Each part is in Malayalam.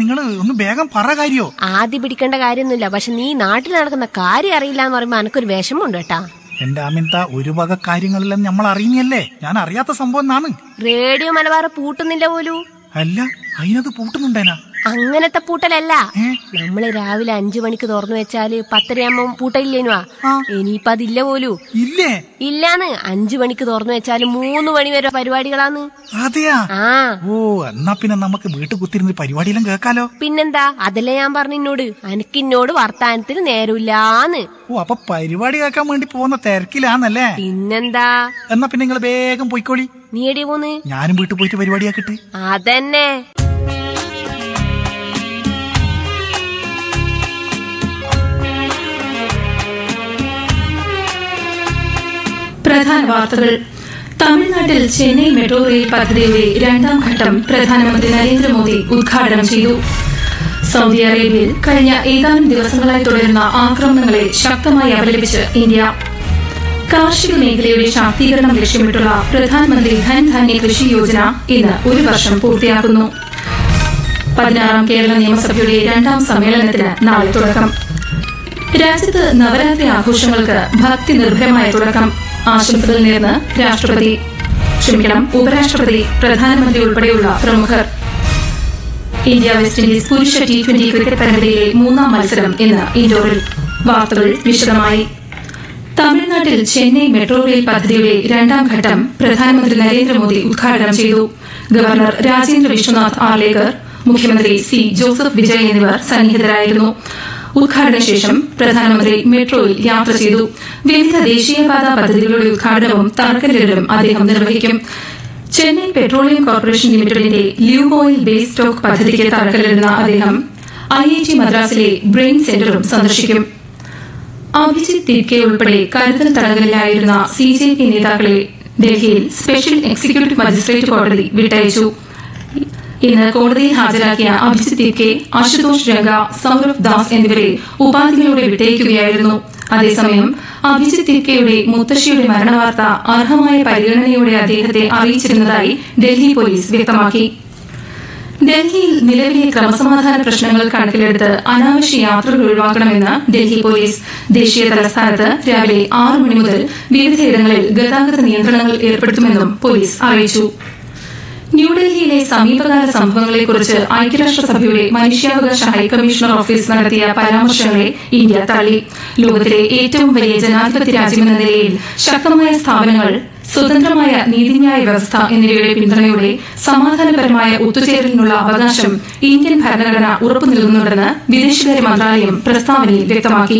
നിങ്ങള് ഒന്ന് വേഗം പറ കാര്യോ. ആദ്യം പിടിക്കേണ്ട കാര്യമൊന്നുമില്ല, പക്ഷെ നീ നാട്ടിൽ നടക്കുന്ന കാര്യം അറിയില്ല എന്ന് പറയുമ്പോ എനിക്കൊരു വിഷമമുണ്ട് കേട്ടാ. എന്റെ ആമിൻത, ഒരു വക കാര്യങ്ങളെല്ലാം നമ്മൾ അറിയുന്നല്ലേ, ഞാൻ അറിയാത്ത സംഭവം എന്നാണ്. റേഡിയോ മലബാർ പൂട്ടുന്നില്ല പോലും. അല്ല, അതിനത് പൂട്ടുന്നുണ്ടേനാ? അങ്ങനത്തെ പൂട്ടലല്ല. നമ്മള് രാവിലെ 5 മണിക്ക് തുറന്നു വെച്ചാല് 10:30 പൂട്ടയില്ലേനുവാ. ഇനിയിപ്പ അതില്ല പോലൂ. ഇല്ലേ? ഇല്ലാന്ന്. 5 മണിക്ക് തുറന്നു വെച്ചാല് 3 മണി വരെ പരിപാടികളാന്ന്. അതെയാ? ഓ, എന്നാ പിന്നെ നമുക്ക് വീട്ടിൽ കുത്തിരുന്ന് പരിപാടിയെല്ലാം കേൾക്കാലോ. പിന്നെന്താ, അതല്ലേ ഞാൻ പറഞ്ഞോട്, എനിക്കിന്നോട് വർത്താനത്തിന് നേരമില്ലാന്ന്. ഓ, അപ്പൊ പരിപാടി കേൾക്കാൻ വേണ്ടി പോകുന്ന തിരക്കിലാന്നല്ലേ? പിന്നെന്താ. എന്നാ പിന്നെ നിങ്ങൾ വേഗം പോയിക്കോളി. നീ എടിയ പോന്ന്? ഞാനും വീട്ടിൽ പോയിട്ട് പരിപാടിയാക്കിട്ട്. അതന്നെ. പ്രധാന വാർത്തകൾ. തമിഴ്നാട്ടിൽ ചെന്നൈ മെട്രോ റെയിൽ പദ്ധതിയുടെ 2ാം ഘട്ടം പ്രധാനമന്ത്രി നരേന്ദ്രമോദി ഉദ്ഘാടനം ചെയ്തു. സൌദി അറേബ്യയിൽ കഴിഞ്ഞ ഏതാനും ദിവസങ്ങളായി തുടരുന്ന ആക്രമണങ്ങളെ ശക്തമായി അപലപിച്ച് ഇന്ത്യ. കാർഷിക മേഖലയുടെ ശാക്തീകരണം ലക്ഷ്യമിട്ടുള്ള പ്രധാനമന്ത്രി ധൻധാന്യ കൃഷി യോജന ഇന്ന് 1 വർഷം പൂർത്തിയാക്കുന്നു. 16ാം കേരള നിയമസഭയുടെ 2ാം സമ്മേളനത്തിന് നാളെ തുടക്കം. രാജ്യത്ത് നവരാത്രി ആഘോഷങ്ങൾക്ക് ഭക്തി നിർഭരമായ തുടക്കം. ആശംസകൾ നേർന്ന് ഉപരാഷ്ട്രപതി, പ്രധാനമന്ത്രി ഉൾപ്പെടെയുള്ള പ്രമുഖർ. ഇന്ത്യ വെസ്റ്റ് ഇൻഡീസ് പുരുഷ T20 ക്രിക്കറ്റ് പരമ്പരയിലെ 3ാം മത്സരം ഇന്ന് ഇൻഡോറിൽ. വാർത്തകൾ വിശദമായി. തമിഴ്നാട്ടിൽ ചെന്നൈ മെട്രോ റെയിൽ പദ്ധതിയുടെ 2ാം ഘട്ടം പ്രധാനമന്ത്രി നരേന്ദ്രമോദി ഉദ്ഘാടനം ചെയ്തു. ഗവർണർ രാജേന്ദ്ര വിശ്വനാഥ് ആർലേക്കർ, മുഖ്യമന്ത്രി C. ജോസഫ് വിജയ് എന്നിവർ സന്നിഹിതരായിരുന്നു. ഉദ്ഘാടന ശേഷം പ്രധാനമന്ത്രി മെട്രോയിൽ യാത്ര ചെയ്തു. വിവിധ ദേശീയപാത പദ്ധതികളുടെ ഉദ്ഘാടനവും തറക്കല്ലിടലും അദ്ദേഹം നിർവഹിക്കും. ചെന്നൈ പെട്രോളിയം കോർപ്പറേഷൻ ലിമിറ്റഡിന്റെ ലൂബ് ഓയിൽ ബേസ് സ്റ്റോക്ക് പദ്ധതിക്ക് തറക്കല്ലിടുന്ന അദ്ദേഹം IIT മദ്രാസിലെ ബ്രെയിൻ സെന്ററും സന്ദർശിക്കും. അഭിജിത് തിർക്കെ ഉൾപ്പെടെ കരുതൽ തടങ്കലിലായിരുന്ന CJP നേതാക്കളെ ഡൽഹിയിൽ സ്പെഷ്യൽ എക്സിക്യൂട്ടീവ് മജിസ്ട്രേറ്റ് കോടതി വിട്ടയച്ചു. ഇന്ന് കോടതിയിൽ ഹാജരാക്കിയ അഭിജിത് തിർക്കെ, അശുതോഷ് രംഗ, സൌരഭ് ദാസ് എന്നിവരെ ഉപാധികളോടെ വിട്ടയക്കുകയായിരുന്നു. അതേസമയം അഭിജിത് തിർക്കെയുടെ മുത്തശ്ശിയുടെ മരണവാർത്ത അർഹമായ പരിഗണനയോടെ അദ്ദേഹത്തെ അറിയിച്ചിരുന്നതായി ഡൽഹി പോലീസ് വ്യക്തമാക്കി. ഡൽഹിയിൽ നിലവിലെ ക്രമസമാധാന പ്രശ്നങ്ങൾ കണക്കിലെടുത്ത് അനാവശ്യ യാത്രകൾ ഒഴിവാക്കണമെന്ന് ഡൽഹി പോലീസ്. ദേശീയ തലസ്ഥാനത്ത് രാവിലെ 6 മണി മുതൽ വിവിധയിടങ്ങളിൽ ഗതാഗത നിയന്ത്രണങ്ങൾ ഏർപ്പെടുത്തുമെന്നും പോലീസ് അറിയിച്ചു. ന്യൂഡൽഹിയിലെ സമീപകാല സംഭവങ്ങളെക്കുറിച്ച് ഐക്യരാഷ്ട്രസഭയുടെ മനുഷ്യാവകാശ ഹൈക്കമ്മീഷണർ ഓഫീസ് നടത്തിയ പരാമർശങ്ങളെ ഇന്ത്യ തള്ളി. ലോകത്തിലെ ഏറ്റവും വലിയ ജനാധിപത്യ രാജ്യമെന്ന നിലയിൽ ശക്തമായ സ്ഥാപനങ്ങൾ, സ്വതന്ത്രമായ നീതിന്യായ വ്യവസ്ഥ എന്നിവയുടെ പിന്തുണയോടെ സമാധാനപരമായ ഒത്തുചേരലിനുള്ള അവകാശം ഇന്ത്യൻ ഭരണഘടന ഉറപ്പു നൽകുന്നുണ്ടെന്ന് വിദേശകാര്യ മന്ത്രാലയം പ്രസ്താവനയിൽ വ്യക്തമാക്കി.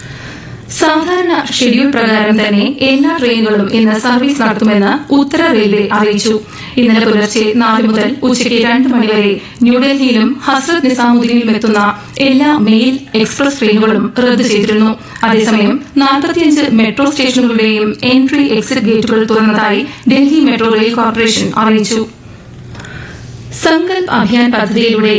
സാധാരണ ഷെഡ്യൂൾ പ്രകാരം തന്നെ എല്ലാ ട്രെയിനുകളും ഇന്ന് സർവീസ് നടത്തുമെന്ന് ഉത്തര റെയിൽവേ അറിയിച്ചു. ഇന്നലെ പുലർച്ചെ 4 മുതൽ ഉച്ചയ്ക്ക് 2 മണിവരെ ന്യൂഡൽഹിയിലും ഹസ്രത്ത് നിസാമുദ്ദീനിലും എത്തുന്ന എല്ലാ മെയിൽ എക്സ്പ്രസ് ട്രെയിനുകളും റദ്ദു ചെയ്തിരുന്നു. അതേസമയം 45 മെട്രോ സ്റ്റേഷനുകളുടെയും എൻട്രി എക്സിറ്റ് ഗേറ്റുകൾ തുറന്നതായി ഡൽഹി മെട്രോ റെയിൽ കോർപ്പറേഷൻ അറിയിച്ചു. സങ്കൽപ് അഭിയാൻ പദ്ധതിയിലൂടെ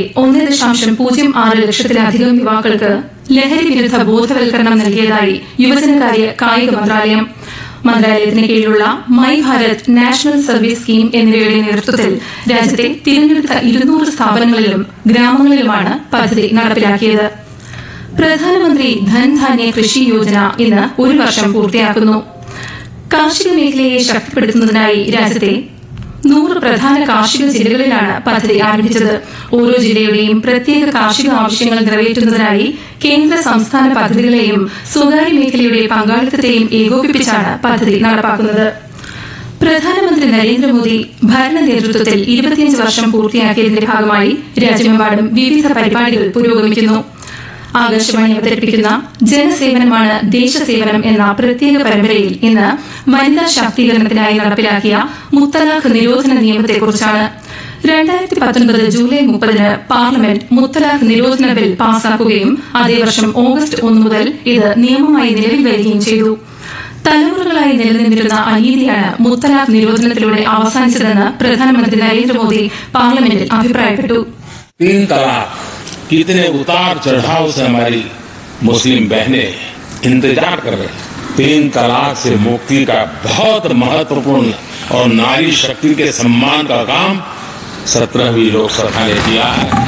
1.06 ലക്ഷത്തിലധികം യുവാക്കൾക്ക് ലഹരി വിരുദ്ധ ബോധവൽക്കരണം നൽകിയതായി യുവജനകാര്യ കായിക മന്ത്രാലയം. മന്ത്രാലയത്തിന് കീഴിലുള്ള my Bharat, national service scheme എന്നിവയുടെ നേതൃത്വത്തിൽ രാജ്യത്തെ തിരഞ്ഞെടുത്ത 200 സ്ഥാപനങ്ങളിലും ഗ്രാമങ്ങളിലുമാണ് പദ്ധതി നടപ്പിലാക്കിയത്. പ്രധാനമന്ത്രി ധൻധാന്യ കൃഷി യോജന ഇന്ന് 1 വർഷം പൂർത്തിയാക്കുന്നു. കാർഷിക മേഖലയെ ശക്തിപ്പെടുത്തുന്നതിനായി രാജ്യത്തെ 100 പ്രധാന കാർഷിക ജില്ലകളിലാണ് പദ്ധതി ആരംഭിച്ചത്. ഓരോ ജില്ലയുടെയും പ്രത്യേക കാർഷിക ആവശ്യങ്ങൾ നിറവേറ്റുന്നതിനായി കേന്ദ്ര സംസ്ഥാന പദ്ധതികളെയും സ്വകാര്യ മേഖലയുടെ പങ്കാളിത്തത്തെയും ഏകോപിപ്പിച്ചാണ് പദ്ധതി നടപ്പാക്കുന്നത്. പ്രധാനമന്ത്രി നരേന്ദ്രമോദി ഭരണ നേതൃത്വത്തിൽ 25 വർഷം പൂർത്തിയാക്കിയതിന്റെ ഭാഗമായി രാജ്യമെമ്പാടും വിവിധ പരിപാടികൾ പുരോഗമിക്കുന്നു. ആകാശവാണി അവതരിപ്പിക്കുന്ന ജനസേവനമാണ് ദേശസേവനം എന്ന പ്രത്യേക പരമ്പരയിൽ ഇന്ന് വനിതാ ശാക്തീകരണത്തിനായി നടപ്പിലാക്കിയ മുത്തലാഖ് നിരോധന നിയമത്തെക്കുറിച്ചാണ്. 2019 ജൂലൈ 30 പാർലമെന്റ് മുത്തലാഖ് നിരോധന ബിൽ പാസാക്കുകയും അതേ വർഷം ഓഗസ്റ്റ് 1 മുതൽ ഇത് നിയമമായി നിലവിൽ വരികയും ചെയ്തു. തലമുറകളായി നിലനിന്നിരുന്ന അനീതിയാണ് മുത്തലാഖ് നിരോധനത്തിലൂടെ അവസാനിച്ചതെന്ന് പ്രധാനമന്ത്രി നരേന്ദ്രമോദി പാർലമെന്റിൽ അഭിപ്രായപ്പെട്ടു. कितने उतार चढ़ाव से हमारी मुस्लिम बहनें इंतजार कर रही। 3 तलाक से मुक्ति का बहुत महत्वपूर्ण और नारी शक्ति के सम्मान का काम 17वीं लोकसभा ने किया है.